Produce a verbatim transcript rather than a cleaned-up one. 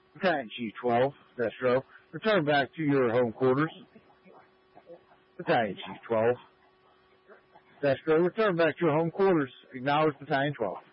Battalion Chief twelve, Destro, return back to your home quarters. Battalion Chief twelve, Destro, return back to your home quarters. Acknowledge Battalion twelve.